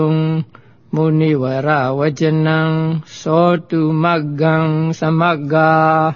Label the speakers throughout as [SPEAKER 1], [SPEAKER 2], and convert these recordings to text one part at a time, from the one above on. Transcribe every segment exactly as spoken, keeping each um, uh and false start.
[SPEAKER 1] Muniwara Vajanang Sotu Maggang Samagga.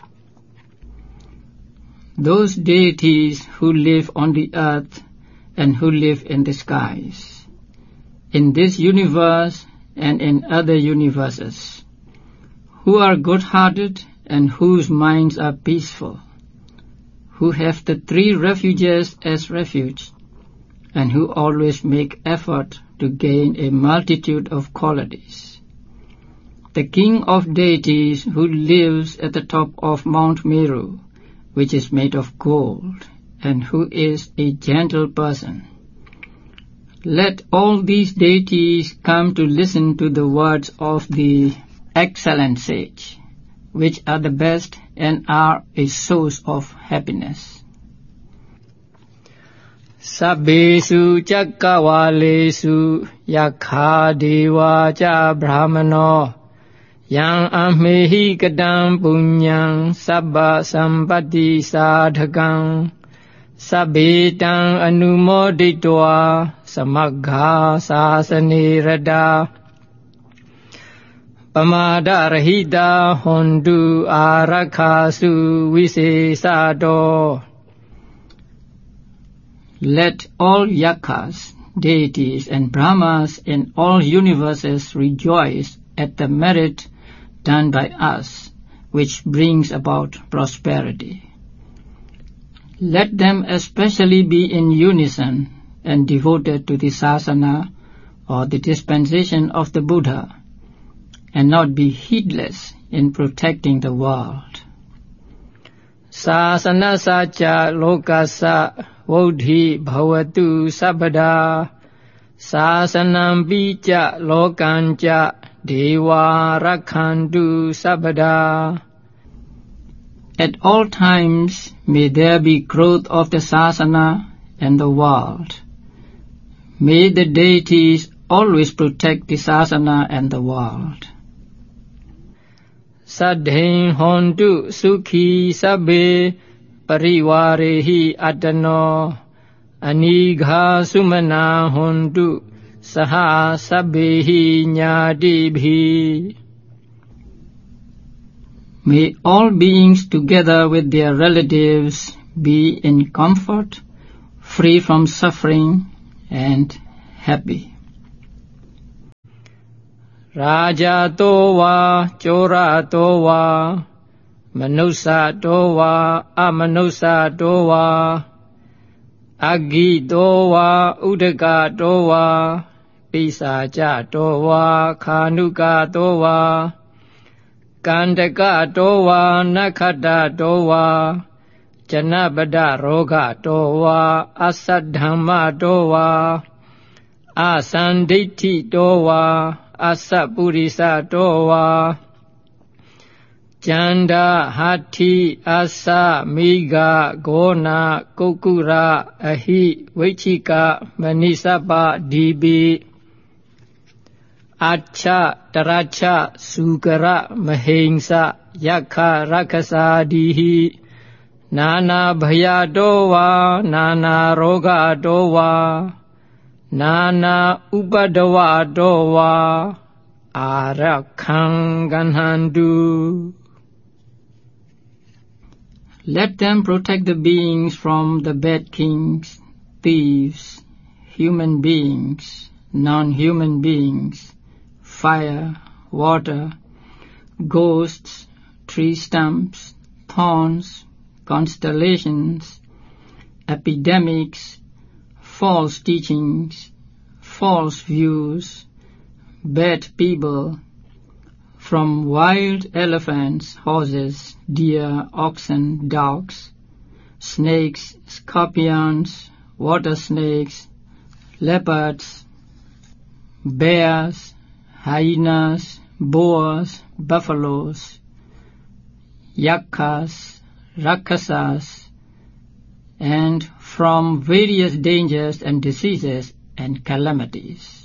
[SPEAKER 1] Those deities who live on the earth and who live in the skies, in this universe and in other universes, who are good-hearted and whose minds are peaceful, who have the three refuges as refuge, and who always make effort to gain a multitude of qualities. The king of deities who lives at the top of Mount Meru, which is made of gold, and who is a gentle person. Let all these deities come to listen to the words of the excellent sage, which are the best and are a source of happiness. Sabbesu cakkawalesu yakha deva ca brahmano yang ammehi kadam punyang sabba sampatti sadhakang sabbetan anumoditwa samagga sasane rada pamada rahita hondu arakhasu visesado. Let all yakhas, deities and brahmas in all universes rejoice at the merit done by us, which brings about prosperity. Let them especially be in unison and devoted to the sasana or the dispensation of the Buddha, and not be heedless in protecting the world. Sasana sacha lokasa vodhi bhavatu sabada sasanam picha lokancha deva rakhantu sabada. At all times may there be growth of the sasana and the world. May the deities always protect the sasana and the world. Saddhain hontu sukhi sabbe parivarehi atano anigha sumana hontu saha sabbehi nyadibhi. May all beings together with their relatives be in comfort, free from suffering, and happy. Raja towa, chora towa, manusa towa, amanusa towa, agi towa, udaka towa, pisacha towa, khanuka towa, kandaka towa, nakhata towa, janabada roga towa, asadhamma towa, asanditi towa, asapurisa towa, janda hati asa miga gona kukura ahi vichika manisapa dibi acha taracha sugara mahingsa yakha rakasa dihi nana bhaya dowa nana roga dowa nana upadava dowa arakhang ganhandu. Let them protect the beings from the bad kings, thieves, human beings, non-human beings, fire, water, ghosts, tree stumps, thorns, constellations, epidemics, false teachings, false views, bad people, from wild elephants, horses, deer, oxen, dogs, snakes, scorpions, water snakes, leopards, bears, hyenas, boars, buffaloes, yakhas, rakshasas, and from various dangers and diseases and calamities.